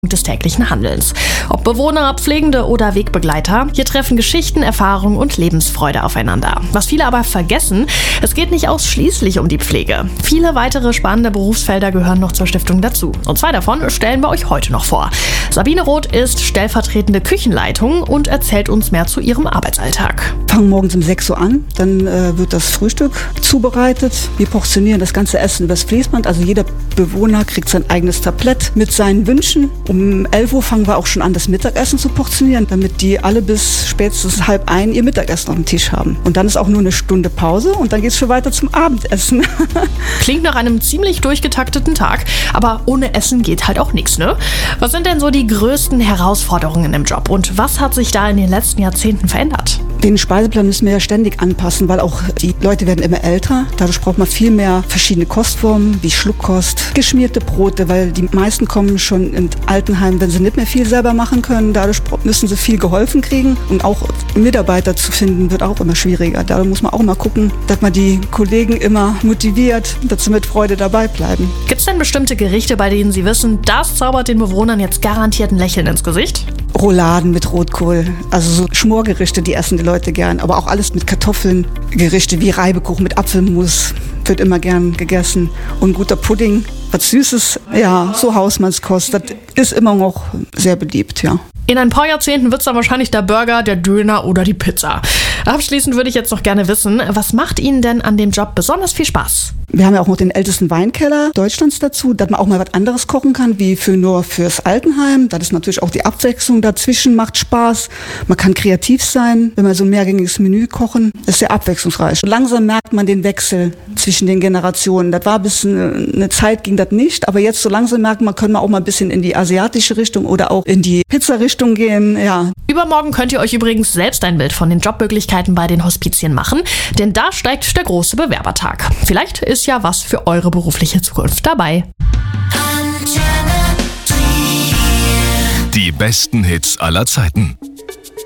des täglichen Handelns. Ob Bewohner, Pflegende oder Wegbegleiter, hier treffen Geschichten, Erfahrung und Lebensfreude aufeinander. Was viele aber vergessen, es geht nicht ausschließlich um die Pflege. Viele weitere spannende Berufsfelder gehören noch zur Stiftung dazu. Und 2 davon stellen wir euch heute noch vor. Sabine Roth ist stellvertretende Küchenleitung und erzählt uns mehr zu ihrem Arbeitsalltag. Wir fangen morgens um 6 Uhr an, dann wird das Frühstück zubereitet. Wir portionieren das ganze Essen übers Fließband, also jeder Bewohner kriegt sein eigenes Tablett mit seinen Wünschen. Um 11 Uhr fangen wir auch schon an, das Mittagessen zu portionieren, damit die alle bis spätestens 12:30 ihr Mittagessen auf dem Tisch haben. Und dann ist auch nur eine Stunde Pause und dann geht es schon weiter zum Abendessen. Klingt nach einem ziemlich durchgetakteten Tag, aber ohne Essen geht halt auch nichts, ne? Was sind denn so die größten Herausforderungen im Job und was hat sich da in den letzten Jahrzehnten verändert? Den Speiseplan müssen wir ja ständig anpassen, weil auch die Leute werden immer älter. Dadurch braucht man viel mehr verschiedene Kostformen, wie Schluckkost, geschmierte Brote, weil die meisten kommen schon in Altenheim, wenn sie nicht mehr viel selber machen können. Dadurch müssen sie viel geholfen kriegen. Und auch Mitarbeiter zu finden, wird auch immer schwieriger. Da muss man auch mal gucken, dass man die Kollegen immer motiviert, dass sie mit Freude dabei bleiben. Gibt es denn bestimmte Gerichte, bei denen Sie wissen, das zaubert den Bewohnern jetzt garantiert ein Lächeln ins Gesicht? Rouladen mit Rotkohl, also so Schmorgerichte, die essen die Leute gern. Aber auch alles mit Kartoffeln, Gerichte wie Reibekuchen mit Apfelmus wird immer gern gegessen. Und guter Pudding, was Süßes, ja, so Hausmannskost, das ist immer noch sehr beliebt, ja. In ein paar Jahrzehnten wird es dann wahrscheinlich der Burger, der Döner oder die Pizza. Abschließend würde ich jetzt noch gerne wissen, was macht Ihnen denn an dem Job besonders viel Spaß? Wir haben ja auch noch den ältesten Weinkeller Deutschlands dazu, dass man auch mal was anderes kochen kann, wie nur fürs Altenheim. Das ist natürlich auch die Abwechslung dazwischen, macht Spaß. Man kann kreativ sein, wenn wir so ein mehrgängiges Menü kochen. Das ist sehr abwechslungsreich. Langsam merkt man den Wechsel zwischen den Generationen. Das war bis eine Zeit ging das nicht, aber jetzt so langsam merkt man, können wir auch mal ein bisschen in die asiatische Richtung oder auch in die Pizza-Richtung gehen, ja. Übermorgen könnt ihr euch übrigens selbst ein Bild von den Jobmöglichkeiten bei den Hospizien machen, denn da steigt der große Bewerbertag. Vielleicht ist ja was für eure berufliche Zukunft dabei. Die besten Hits aller Zeiten.